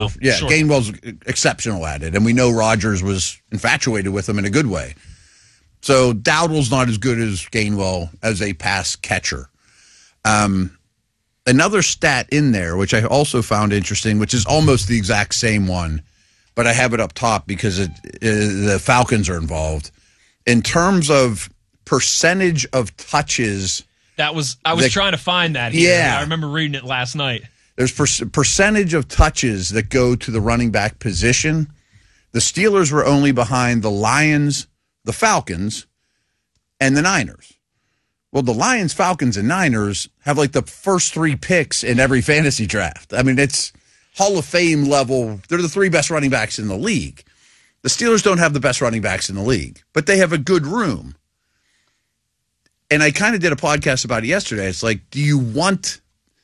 Yeah, sure. Gainwell's exceptional at it, and we know Rodgers was infatuated with him in a good way. So Dowdle's not as good as Gainwell as a pass catcher. Another stat in there, which I also found interesting, which is almost the exact same one, but I have it up top because the Falcons are involved. In terms of percentage of touches, I was trying to find that here. Yeah. I remember reading it last night. There's percentage of touches that go to the running back position. The Steelers were only behind the Lions, the Falcons, and the Niners. Well, the Lions, Falcons, and Niners have like the first 3 picks in every fantasy draft. I mean, it's Hall of Fame level. They're the 3 best running backs in the league. The Steelers don't have the best running backs in the league, but they have a good room. And I kind of did a podcast about it yesterday. It's like, do you want,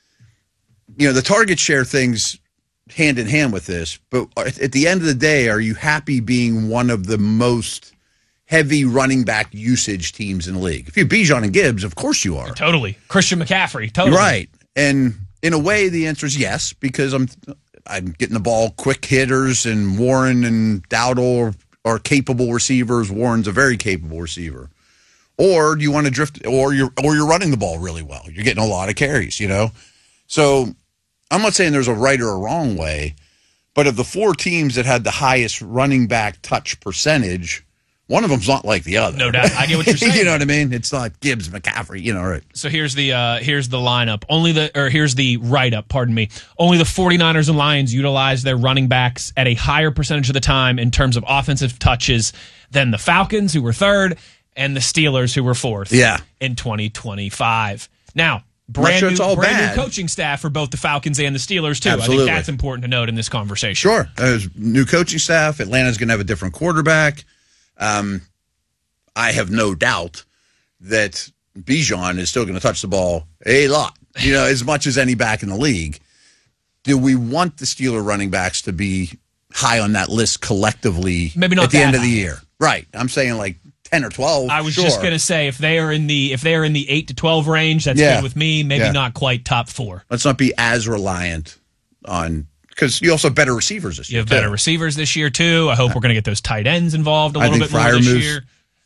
the target share things hand in hand with this, but at the end of the day, are you happy being one of the most heavy running back usage teams in the league? If you're Bijan and Gibbs, of course you are. Totally. Christian McCaffrey, totally. Right. And in a way, the answer is yes, because I'm getting the ball, quick hitters, and Warren and Dowdle are capable receivers. Warren's a very capable receiver. Or do you want to drift, or you're running the ball really well. You're getting a lot of carries, So I'm not saying there's a right or a wrong way, but of the 4 teams that had the highest running back touch percentage, one of them's not like the other. No doubt. I get what you're saying. You know what I mean? It's not Gibbs, McCaffrey, right. So here's the lineup. Here's the write-up, pardon me. Only the 49ers and Lions utilize their running backs at a higher percentage of the time in terms of offensive touches than the Falcons, who were 3rd, and the Steelers, who were 4th in 2025. Now, brand new coaching staff for both the Falcons and the Steelers, too. Absolutely. I think that's important to note in this conversation. Sure. There's new coaching staff. Atlanta's going to have a different quarterback. I have no doubt that Bijan is still going to touch the ball a lot, as much as any back in the league. Do we want the Steeler running backs to be high on that list collectively? Maybe not at the end of the high. year. Right. I'm saying like 10 or 12. I was just going to say if they are in the 8 to 12 range, that's good with me. Maybe not quite top 4. Let's not be as reliant on, because you also have better receivers this year. You have better receivers this year too. I hope we're going to get those tight ends involved a little bit more this year.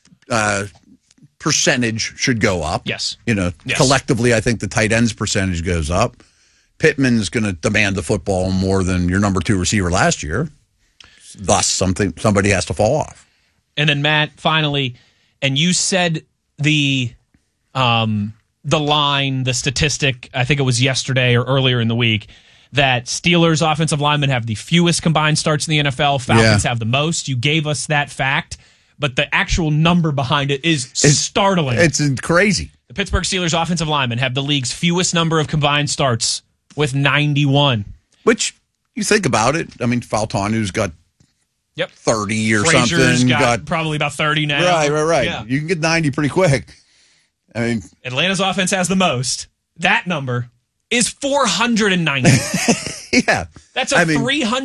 Percentage should go up. Yes. Collectively, I think the tight ends percentage goes up. Pittman's going to demand the football more than your number 2 receiver last year. Thus, somebody has to fall off. And then Matt, finally, and you said the line, the statistic, I think it was yesterday or earlier in the week, that Steelers offensive linemen have the fewest combined starts in the NFL. Falcons have the most. You gave us that fact, but the actual number behind it is startling. It's crazy. The Pittsburgh Steelers offensive linemen have the league's fewest number of combined starts with 91. Which, you think about it, I mean, Faltonu's got 30 or Frazier's something. Got probably about 30 now. Right. Yeah. You can get 90 pretty quick. I mean, Atlanta's offense has the most. That number is 490. Yeah. That's a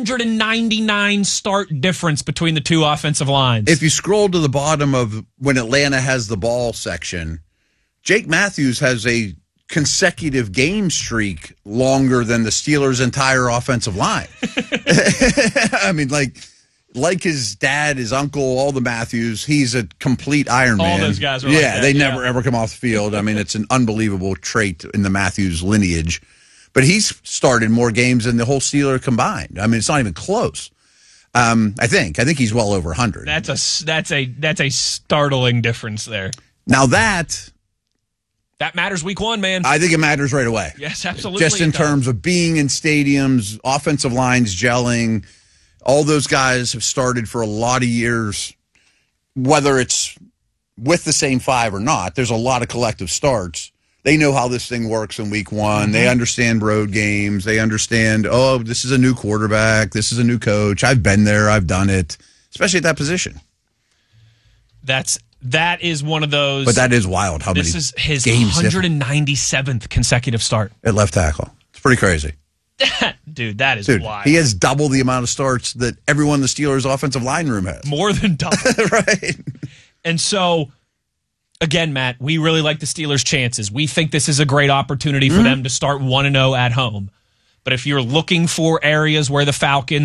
399 start difference between the 2 offensive lines. If you scroll to the bottom of when Atlanta has the ball section, Jake Matthews has a consecutive game streak longer than the Steelers' entire offensive line. I mean, like his dad, his uncle, all the Matthews, he's a complete Iron Man. All those guys are like that, they never ever come off the field. I mean, it's an unbelievable trait in the Matthews lineage. But he's started more games than the whole Steeler combined. I mean, it's not even close. I think he's well over 100. That's a startling difference there. Now that matters week 1, man. I think it matters right away. Yes, absolutely. Just in terms of being in stadiums, offensive lines gelling. All those guys have started for a lot of years, whether it's with the same 5 or not. There's a lot of collective starts. They know how this thing works in week 1. Mm-hmm. They understand road games. They understand, this is a new quarterback. This is a new coach. I've been there. I've done it, especially at that position. That is one of those. But that is wild. How many games? This is his 197th consecutive start at left tackle. It's pretty crazy. Dude, that is wild. He has double the amount of starts that everyone in the Steelers' offensive line room has. More than double. Right. And so, again, Matt, we really like the Steelers' chances. We think this is a great opportunity for them to start 1-0 at home. But if you're looking for areas where the Falcons